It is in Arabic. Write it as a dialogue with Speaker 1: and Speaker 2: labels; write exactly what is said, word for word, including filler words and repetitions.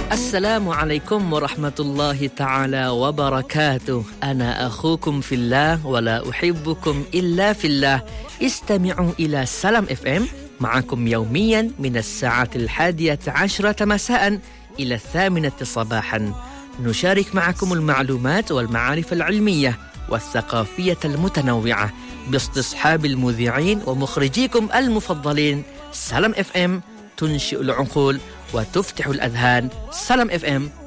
Speaker 1: Assalamualaikum warahmatullahi ta'ala wabarakatuh. Ana akhukum fillah wa la uhibbukum illa fillah. Istami'u ila Salam F M معكم يوميا من الساعة الحادية عشرة مساء إلى الثامنة صباحا. نشارك معكم المعلومات والمعارف العلمية والثقافية المتنوعة باستصحاب المذيعين ومخرجيكم المفضلين. سلام اف ام تنشئ العقول وتفتح الأذهان. سلام اف ام